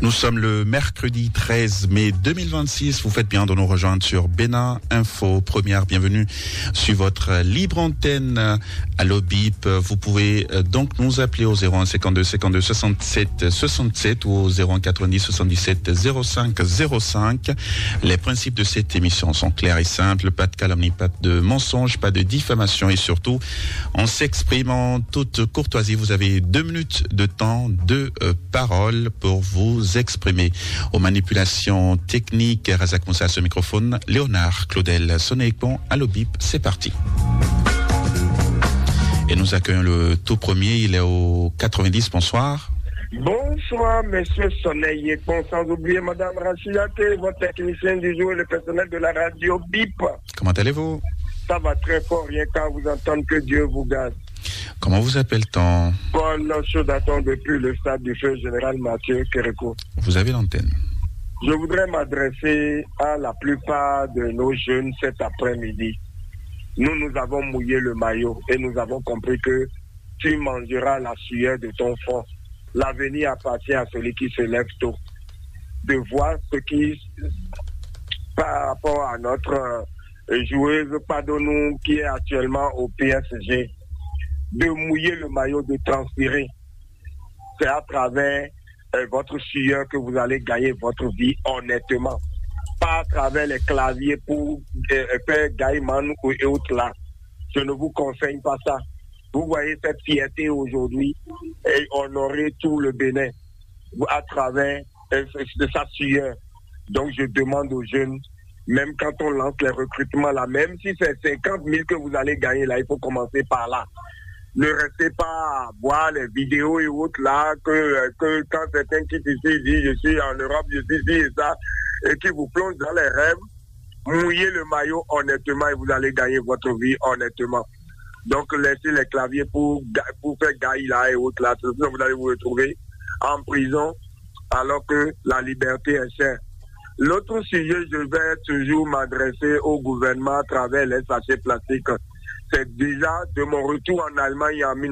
Nous sommes le mercredi 13 mai 2026. Vous faites bien de nous rejoindre sur Bénin Info. Première bienvenue sur votre libre antenne à l'OBIP. Vous pouvez donc nous appeler au 01 52 52 67 67 ou au 01 90 77 05 05. Les principes de cette émission sont clairs et simples. Pas de calomnie, pas de mensonge, pas de diffamation et surtout, en s'exprimant toute courtoisie, vous avez 2 minutes de temps de parole pour vous exprimer. Aux manipulations techniques, Razak Moussa à ce microphone, Léonard Claudel Sonécon à l'OBIP, c'est parti. Et nous accueillons le tout premier, il est au 90, bonsoir. Bonsoir, monsieur Soleil, sans oublier madame Rachidate, votre technicien du jour et le personnel de la radio BIP. Comment allez-vous? Ça va très fort, rien qu'à vous entendre, que Dieu vous garde. Comment vous appelle-t-on? Paul Chaudaton depuis le stade du feu général Mathieu Kéréko. Vous avez l'antenne. Je voudrais m'adresser à la plupart de nos jeunes cet après-midi. Nous avons mouillé le maillot et nous avons compris que tu mangeras la sueur de ton front. L'avenir appartient à celui qui se lève tôt. De voir ce qui, par rapport à notre joueuse Padonou qui est actuellement au PSG, de mouiller le maillot, de transpirer. C'est à travers votre sueur que vous allez gagner votre vie honnêtement. Pas à travers les claviers pour faire Gaïman et autres là. Je ne vous conseille pas ça. Vous voyez cette fierté aujourd'hui et honorer tout le Bénin à travers de sa sueur. Donc je demande aux jeunes, même quand on lance les recrutements là, même si c'est 50 000 que vous allez gagner là, il faut commencer par là. Ne restez pas à voir les vidéos et autres là, que quand certains quittent ici, disent je suis en Europe, je suis ici et ça, et qui vous plongent dans les rêves, mouillez le maillot honnêtement et vous allez gagner votre vie honnêtement. Donc laissez les claviers pour faire Gaïla et autres là, sinon vous allez vous retrouver en prison alors que la liberté est chère. L'autre sujet, je vais toujours m'adresser au gouvernement à travers les sachets plastiques. C'est déjà de mon retour en Allemagne en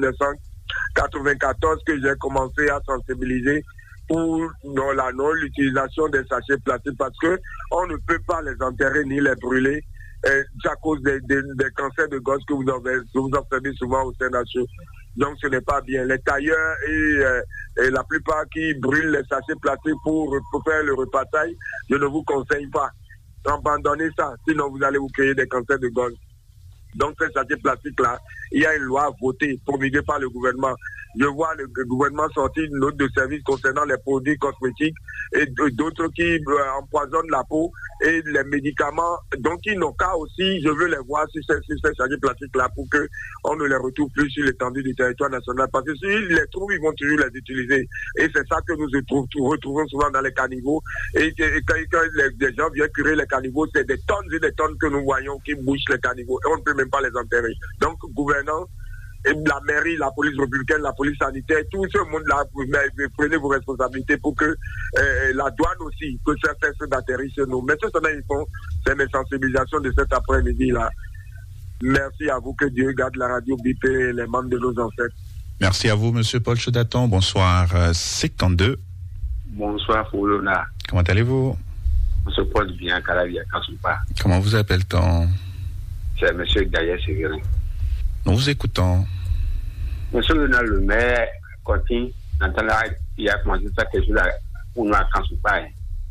1994 que j'ai commencé à sensibiliser pour la non-utilisation des sachets plastiques parce que on ne peut pas les enterrer ni les brûler à cause des cancers de gosses que vous observez souvent au CNHU. Donc ce n'est pas bien. Les tailleurs et la plupart qui brûlent les sachets plastiques pour faire le repassage, je ne vous conseille pas. Abandonnez ça, sinon vous allez vous créer des cancers de gosses. Donc ces sachets plastiques-là, il y a une loi votée, promulguée par le gouvernement. Je vois le gouvernement sortir une note de service concernant les produits cosmétiques et d'autres qui empoisonnent la peau et les médicaments. Donc ils n'ont qu'à aussi, je veux les voir sur ces sachets plastiques-là pour qu'on ne les retrouve plus sur l'étendue du territoire national. Parce que s'ils les trouvent, ils vont toujours les utiliser. Et c'est ça que nous retrouvons souvent dans les caniveaux. Et quand les gens viennent curer les caniveaux, c'est des tonnes et des tonnes que nous voyons qui bouchent les caniveaux. Et on ne peut même pas les enterrer. Donc, gouvernants, et la mairie, la police républicaine, la police sanitaire, tout ce monde-là, prenez vos responsabilités pour que la douane aussi, que ça cesse d'atterrir chez nous. Mais tout ça, ils font, c'est mes sensibilisations de cet après-midi-là. Merci à vous, que Dieu garde la radio BIP et les membres de nos ancêtres. Merci à vous, monsieur Paul Chaudaton. Bonsoir, 52. Bonsoir, Foulona. Comment allez-vous? On se porte bien à Calavia, Kansoupa. Comment vous appelle-t-on? C'est monsieur Gaïa Sévérin. Nous vous écoutons. Monsieur le maire, Cotin, il a commencé ça quelque chose pour nous à Kansoupa.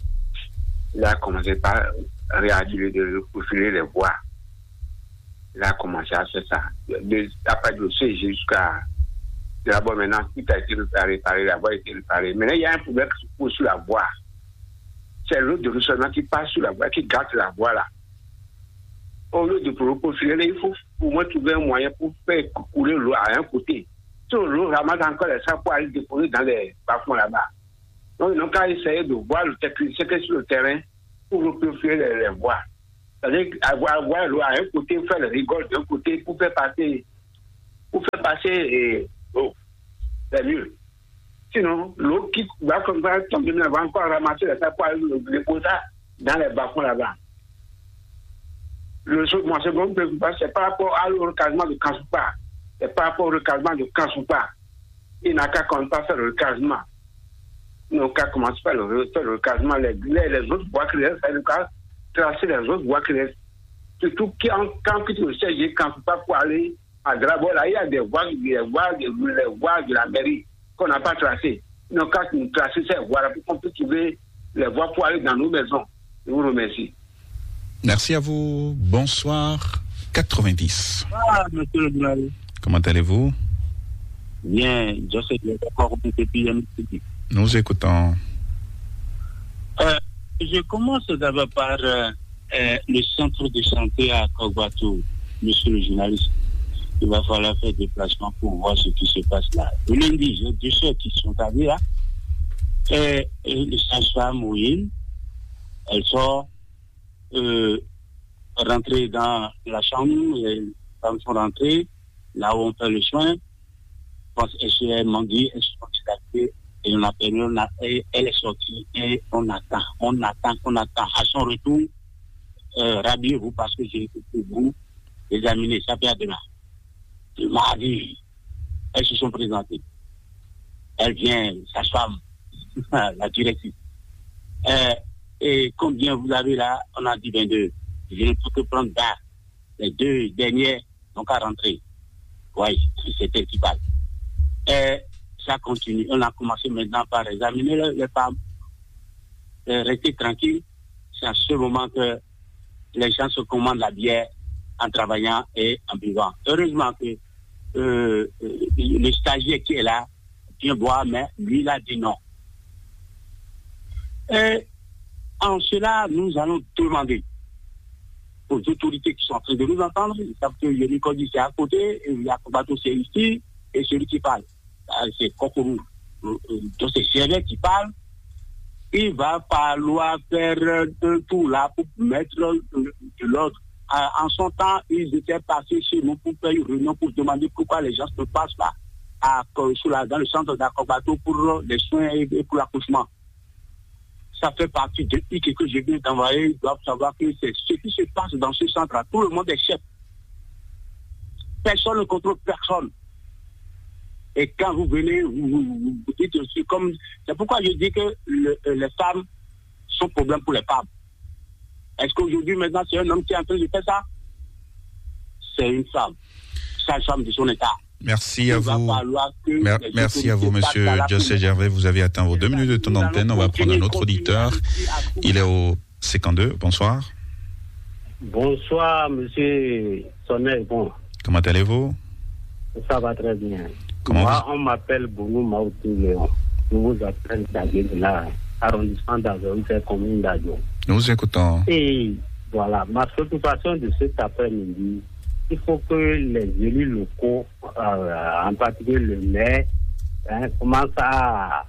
Il a commencé par réagir de profiler les voies. Il a commencé à faire ça. Après le CG jusqu'à. D'abord, maintenant, tout a été réparé, la voie a été réparée. Maintenant, il y a un problème qui se pose sur la voie. C'est l'eau de ruissellement qui passe sur la voie, qui gâte la voie là. Au lieu de profiler, il faut pour moi trouver un moyen pour faire couler l'eau à un côté. Si l'eau ramasse encore les sacs pour aller déposer dans les bas-fonds là-bas. Donc, ils n'ont qu'à essayer de voir le technicien qui est sur le terrain pour profiler les voies. C'est-à-dire avoir l'eau à un côté, faire les rigoles d'un côté pour faire passer l'eau. C'est mieux. Sinon, l'eau qui va comme ça tomber, va encore ramasser les sacs pour aller le déposer dans les bas-fonds là-bas. Le second préoccupation, c'est par rapport au recasement de Kansoupa. C'est par rapport au recasement de Kansoupa. Il n'a qu'à qu'on pas faire le recasement. nos cas commencent par le recasement, les autres voies qui restent, c'est le cas, tracer les autres voies qui restent. Surtout quand tu recherches, quand tu pas pour aller à Drabola, il y a des voies de la mairie qu'on n'a pas tracées. Donc, quand nous traçons ces voies-là, on peut trouver les voies pour aller dans nos maisons. Je vous remercie. Merci à vous. Bonsoir. 90. Monsieur le journaliste. Comment allez-vous? Bien, je sais que d'accord depuis MCD. Nous écoutons. Je commence d'abord par le centre de santé à Kogbato, monsieur le journaliste. Il va falloir faire des déplacements pour voir ce qui se passe là. Le lundi, j'ai deux soeurs qui sont allées là. Les sages-femmes mouillées, elles sont rentrées dans la chambre, les femmes sont rentrées, là où on fait le soin. Je pense qu'elles m'ont dit, elles sont distractées, et on appelle, elle est sortie, et on attend. À son retour, rhabillez-vous parce que j'ai été pour vous examiner, ça fait demain. Le mardi, elles se sont présentées. Elle vient, sa femme, la directrice. Et combien vous avez là? On a dit 22. Je ne peux que prendre là. Les deux dernières n'ont qu'à rentrer. Oui, c'est elle qui parle. Ça continue. On a commencé maintenant par examiner les femmes. Restez tranquille. C'est à ce moment que les gens se commandent la bière en travaillant et en buvant. Heureusement que le stagiaire qui est là vient boire, mais lui, il a dit non. En cela, nous allons demander aux autorités qui sont en train de nous entendre, ils savent que Yénicodi c'est à côté, et Yakobato c'est ici, et celui qui parle, c'est Kokorou. Donc c'est Chéret qui parle. Il va falloir faire un tour là pour mettre de l'ordre. En son temps, ils étaient passés chez nous pour faire une réunion pour demander pourquoi les gens ne passent pas dans le centre d'Akobato pour les soins et pour l'accouchement. Ça fait partie de pique que je viens d'envoyer. Ils doivent savoir que c'est ce qui se passe dans ce centre-là. Tout le monde est chef. Personne ne contrôle personne. Et quand vous venez, vous dites aussi comme... C'est pourquoi je dis que les femmes sont problème pour les femmes. Est-ce qu'aujourd'hui, maintenant, c'est un homme qui est en train de faire ça? C'est une femme. C'est une femme de son état. Merci à vous. Merci à vous, monsieur José Gervais. Vous avez atteint vos 2 minutes de temps d'antenne. On va prendre un autre auditeur. Il est au 52. Bonsoir. Bonsoir, monsieur Sonnet. Bon. Comment allez-vous? Ça va très bien. Moi, on m'appelle Bounou Maoutou Léon. Je vous appelle d'Agué de la arrondissement d'Agué, c'est commune d'Agué. Nous écoutons. Et voilà, ma préoccupation de cet après-midi, il faut que les élus locaux, en particulier le maire, commencent à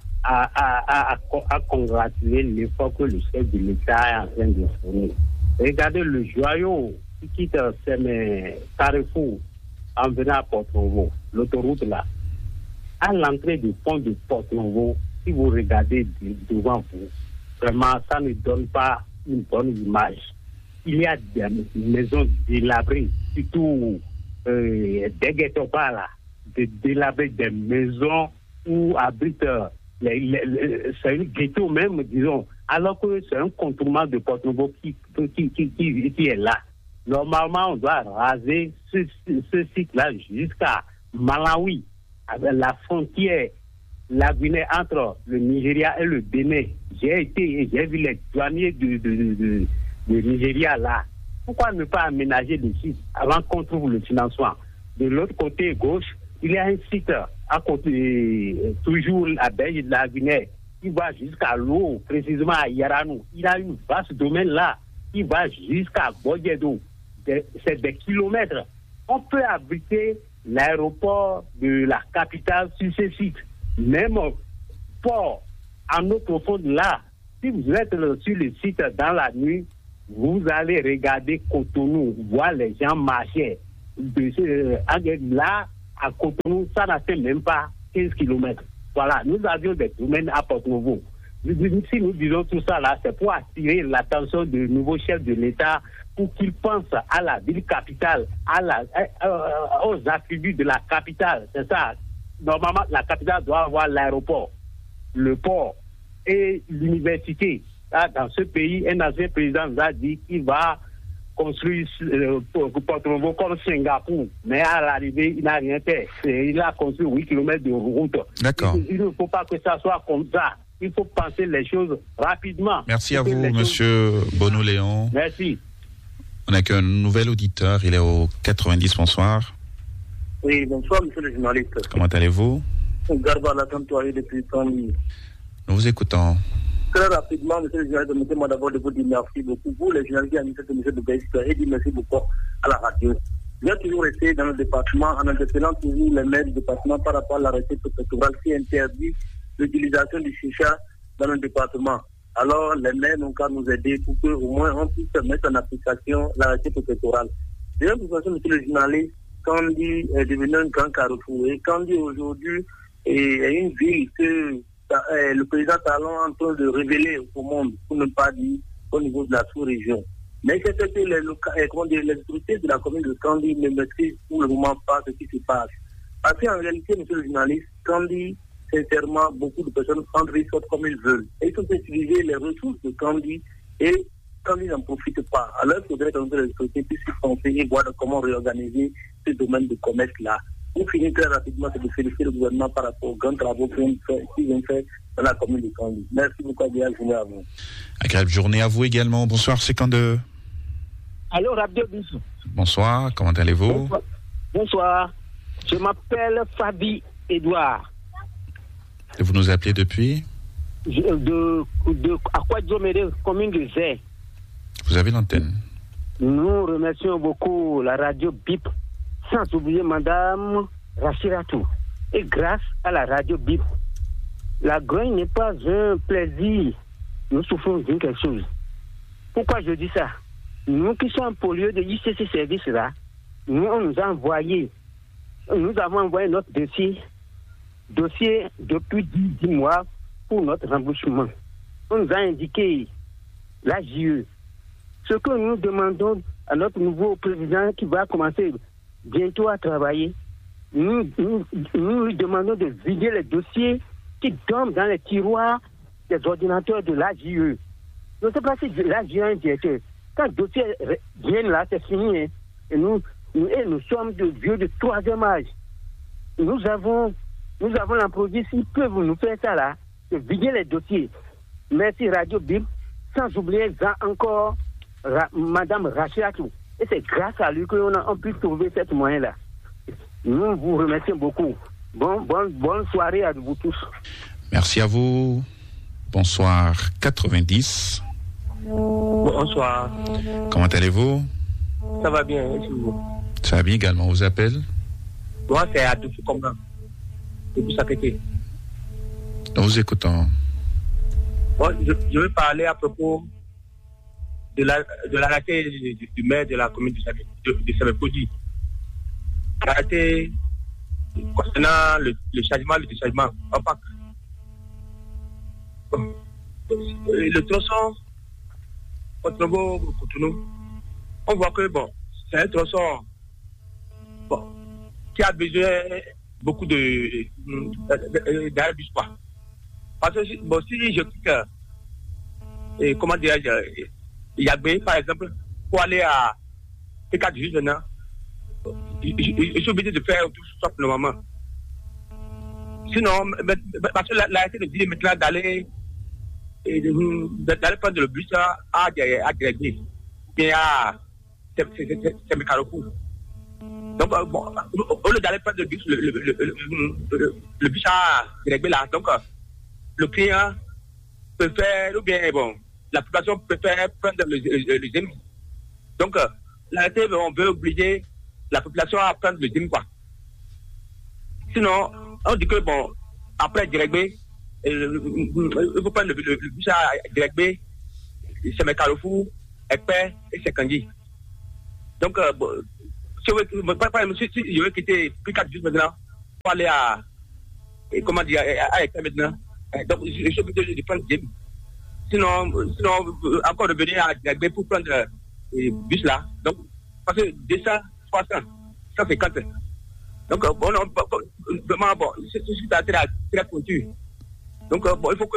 congratuler l'effort que le chef de l'État est en train de fournir. Regardez le joyau qui quitte Carrefour en venant à Port-Novo, l'autoroute là. À l'entrée du pont de Port-Novo, si vous regardez devant vous, vraiment, ça ne donne pas une bonne image. Il y a des maisons délabrées, surtout des ghettos là, délabrées des maisons où habitent, c'est un ghetto même, disons, alors que c'est un contournement de Port-Novo qui est là. Normalement, on doit raser ce site-là jusqu'à Malawi, avec la frontière, la Guinée entre le Nigeria et le Bénin. J'ai vu les douaniers de Nigeria là. Pourquoi ne pas aménager le site avant qu'on trouve le financement? De l'autre côté gauche, il y a un site à côté, toujours à Belge de la Guinée, qui va jusqu'à l'eau, précisément à Yaranou. Il y a une vaste domaine là, qui va jusqu'à Bodjedo. C'est des kilomètres. On peut abriter l'aéroport de la capitale sur ce site. Même port en eau profonde là, si vous êtes sur le site dans la nuit, vous allez regarder Cotonou, voir les gens marcher. Là, à Cotonou, ça n'a fait même pas 15 km. Voilà, nous avions des domaines à Port-Novo. Si nous disons tout ça là, c'est pour attirer l'attention du nouveau chef de l'État pour qu'il pense à la ville capitale, aux attributs de la capitale. C'est ça. Normalement, la capitale doit avoir l'aéroport, le port, et l'université. Là, dans ce pays, un ancien président nous a dit qu'il va construire Porto-Novo comme Singapour. Mais à l'arrivée, il n'a rien fait. Il a construit 8 km de route. D'accord. Il ne faut pas que ça soit comme ça. Il faut penser les choses rapidement. Merci à vous, monsieur Bono-Léon. Merci. On n'a qu'un nouvel auditeur, il est au 90, bonsoir. Oui, bonsoir, monsieur le journaliste. Comment allez-vous? Garba la Tantoie depuis Tanguy. Nous vous écoutons. Très rapidement, monsieur le journaliste, permettez-moi d'abord de vous dire merci beaucoup. Vous, les journalistes, de monsieur Bougaïsta, et dire merci beaucoup à la radio. J'ai toujours été dans le département en interpellant toujours les maires du département par rapport à l'arrêté préfectoral qui interdit l'utilisation du chicha dans le département. Alors, les maires n'ont qu'à nous aider pour qu'au moins on puisse mettre en application l'arrêté préfectoral. J'ai l'impression, monsieur le journaliste, Kandi est devenu un grand carrefour. Et Kandi aujourd'hui est une ville que le président Talon est en train de révéler au monde, pour ne pas dire au niveau de la sous-région. Mais c'est que les autorités de la commune de Kandi ne maîtrisent pour le moment pas ce qui se passe. Parce qu'en réalité, monsieur le journaliste, Kandi, sincèrement, beaucoup de personnes sortent comme ils veulent. Et ils sont utiliser les ressources de Kandi et Kandi n'en profite pas. Alors il faudrait que les autorités puissent penser et voir comment réorganiser ce domaine de commerce-là. Pour finir très rapidement, c'est de féliciter le gouvernement par rapport aux grands travaux qu'ils ont fait dans la commune de Kandi. Merci beaucoup, agréable journée à vous. Agréable journée à vous également. Bonsoir, c'est Kande. Alors, Radio Bissou. Bonsoir, comment allez-vous? Bonsoir. Je m'appelle Fabi Edouard. Et vous nous appelez depuis? De Akwadjomere, commune de Zé. Vous avez l'antenne. Nous remercions beaucoup la radio BIP, sans oublier Madame Rachiratou. Et grâce à la radio BIP, la grogne n'est pas un plaisir. Nous souffrons d'une quelque chose. Pourquoi je dis ça? Nous qui sommes pour lieu de ICC service là, nous on nous a envoyé, nous avons envoyé notre dossier depuis 10 mois pour notre remboursement. On nous a indiqué l'AJE. Ce que nous demandons à notre nouveau président qui va commencer bientôt à travailler, nous lui demandons de vider les dossiers qui dorment dans les tiroirs des ordinateurs de l'AJE. Je ne sais pas si l'AJE a un directeur. Quand le dossier vient là, c'est fini. Hein. Et nous sommes de vieux de 3e âge. Nous avons l'employé, s'ils peuvent nous faire ça là, de vider les dossiers. Merci Radio Bib, sans oublier encore Madame Rachiatou. Et c'est grâce à lui qu'on pu trouver cette moyen-là. Nous vous remercions beaucoup. Bonne soirée à vous tous. Merci à vous. Bonsoir 90. Bonsoir. Comment allez-vous? Ça va bien, merci vous. Ça va bien également, on vous appelle? Moi, c'est à tout comme ça. Depuis ça qu'était. Nous vous écoutons. Bon, je veux parler à propos de l'arrêté du maire de la commune de Sabepodi. L'arrêté concernant le chargement, le déchargement. Le tronçon Porto-Novo, on voit que c'est un tronçon qui a besoin beaucoup d'arrêt bus. Parce que si je clique, comment dirais-je, Yagbe par exemple, pour aller à P4 juste maintenant, je suis obligé de faire tout ça pour le moment. Sinon, parce que l'arrêté de dire maintenant d'aller prendre le bus à Grégé, bien à Carrefour. Donc, au lieu d'aller prendre le bus, le bus à Grégé là, donc le client peut faire, ou bien la population peut faire prendre le ZEM. Donc, l'arrêté, on veut obliger la population à prendre le ZEM, quoi. Sinon, on dit que, après Grégé, il faut prendre le bus à Grégé, c'est Carrefour, Epé et Sekandi. Donc, si je veux quitter plus 4 jours maintenant, pour aller à Epé maintenant, donc je suis obligé de prendre le ZEM. Sinon, encore revenir à Grégé pour prendre le bus là. Donc, parce que 200, 300, 150. Donc, vraiment, c'est très pointu. Donc, il faut que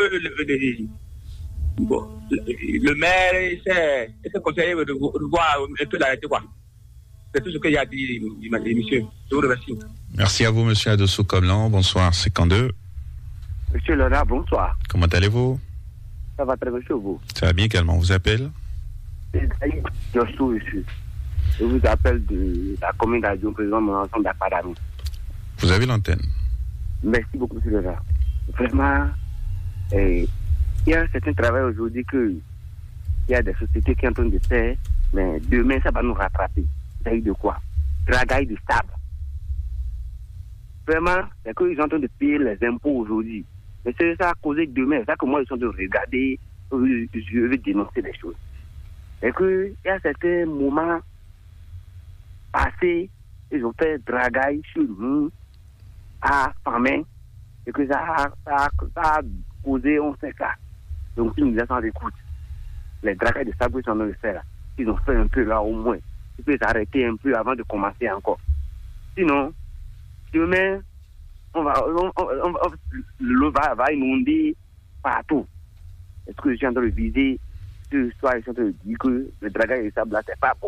le maire et ses conseillers voient un peu l'arrêter, quoi. C'est tout ce qu'il y a à dire, monsieur. Je vous remercie. Merci à vous, monsieur Adossou Komlan. Bonsoir, 52. Monsieur Laurent, bonsoir. Comment allez-vous? Ça va très bien, monsieur, vous? Ça va bien, également. On vous appelle? C'est Daïd Jossou, ici. Je vous appelle de la commune d'Adion, président de mon ensemble d'Apadami. Vous avez l'antenne. Merci beaucoup, monsieur Laurent. Vraiment, il y a un certain travail aujourd'hui qu'il y a des sociétés qui sont en train de faire, mais demain, ça va nous rattraper. Ça y est de quoi? Dragaille de sable. Vraiment, c'est qu'ils sont en train de payer les impôts aujourd'hui. Mais c'est ça à causer demain. C'est ça que moi, je suis en train de regarder, je vais dénoncer les choses. C'est qu'il y a certains moments passés, ils ont fait dragaille sur nous, à Famin, et que ça a causé, on sait ça. Donc, si nous sommes en écoute, les dragailles de sable qu'ils sont en train de faire là, ils ont fait un peu là au moins. Ils peuvent s'arrêter un peu avant de commencer encore. Sinon, demain, l'eau va inonder partout. Est-ce que je suis en train de viser ce soir, je suis en train de dire que le dragage de sable là, c'est pas bon.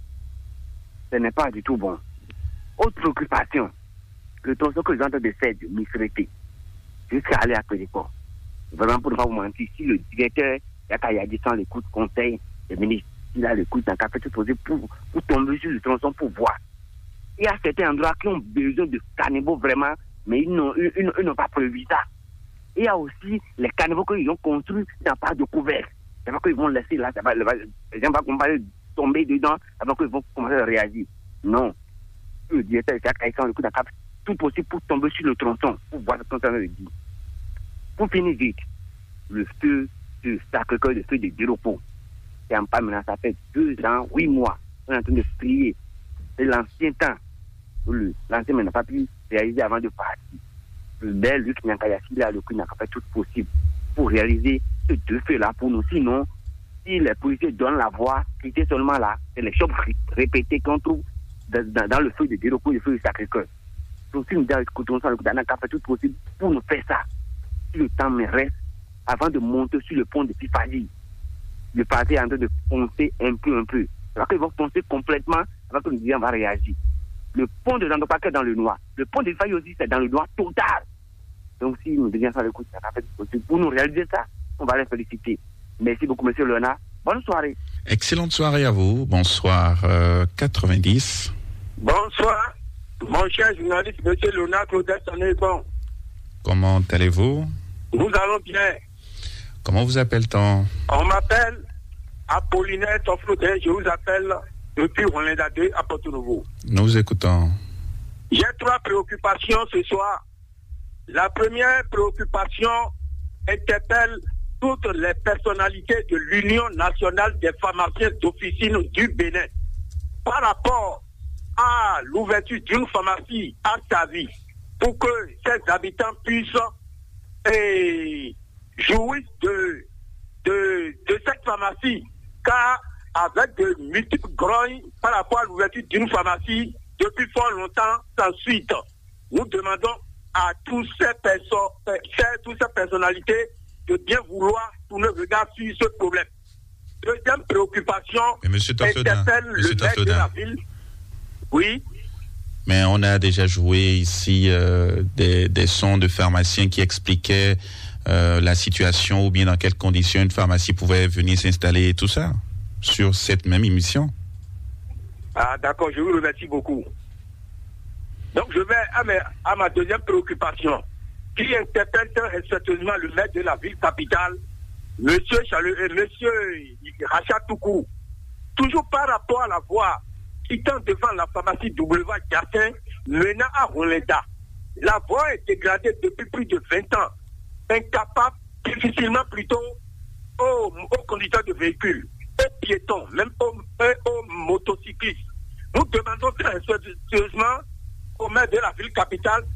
Ce n'est pas du tout bon. Autre préoccupation, le tronçon que je suis en train de faire de m'effraiter, jusqu'à aller à Pédicor. Vraiment, pour ne pas vous mentir, si le directeur Yakayadi sans l'écoute conseil des ministres, il a l'écoute d'un capacité posé pour tomber sur le tronçon pour voir. Il y a certains endroits qui ont besoin de caniveaux vraiment, mais ils n'ont pas prévu ça. Il y a aussi les caniveaux qu'ils ont construits dans pas de couvert. C'est pas qu'ils vont laisser là, les gens vont tomber dedans avant qu'ils vont commencer à réagir. Non. Le directeur Yakayadi sans l'écoute d'un capacité tout possible pour tomber sur le tronçon, pour voir ce qu'on est en train de dire. Pour finir vite, le feu de Sacré-Cœur, le feu de Diropos. C'est en pas maintenant, ça fait 2 ans, 8 mois. On est en train de prier. C'est l'ancien temps. L'ancien n'a pas pu réaliser avant de partir. Le bel Luc Nyankayasi, là, le coup n'a pas fait tout possible pour réaliser ces 2 feux-là pour nous. Sinon, si les policiers donnent la voix, qui était seulement là, c'est les chocs répétés qu'on trouve dans le feu de Diropos, le feu de Sacré-Cœur. Donc, si nous écoutons ça, le coup n'a pas fait tout possible pour nous faire ça. Si le temps me reste, avant de monter sur le pont de Pifadi, le parti est en train de foncer un peu. Alors qu'ils vont foncer complètement avant que nous disions on va réagir. Le pont de Zandopaké est dans le noir. Le pont de Faye aussi, c'est dans le noir total. Donc si nous devions faire le coup, ça va être possible. Pour nous réaliser ça, on va les féliciter. Merci beaucoup, monsieur Léonard. Bonne soirée. Excellente soirée à vous. Bonsoir, 90. Bonsoir, mon cher journaliste, monsieur Léonard Claudel Sonné-Bon. Comment allez-vous? Nous allons bien. Comment vous appelle-t-on? On m'appelle Apollinaire Toflodin, je vous appelle depuis Rwanda 2 à Porto-Nouveau. Nous vous écoutons. J'ai 3 préoccupations ce soir. La première préoccupation interpelle toutes les personnalités de l'Union nationale des pharmaciens d'officine du Bénin par rapport à l'ouverture d'une pharmacie à Savi pour que ses habitants puissent jouir de cette pharmacie, car avec de multiples grognes par rapport à l'ouverture d'une pharmacie depuis fort longtemps sans suite. Nous demandons à toutes ces personnalités de bien vouloir tourner le regard sur ce problème. Deuxième préoccupation, interpelle le maire de la ville. Oui. Mais on a déjà joué ici des sons de pharmaciens qui expliquaient la situation ou bien dans quelles conditions une pharmacie pouvait venir s'installer et tout ça sur cette même émission. Ah d'accord, je vous remercie beaucoup. Donc je vais à ma deuxième préoccupation qui interpelle très respectueusement le maire de la ville capitale, monsieur Rachat Toukou. Toujours par rapport à la voie quittant devant la pharmacie W. Gassin, menant à Rolenda. La voie est dégradée depuis plus de 20 ans, incapable difficilement plutôt aux conducteurs de véhicules, aux piétons, même aux motocyclistes. Nous demandons très sérieusement au maire de la ville capitale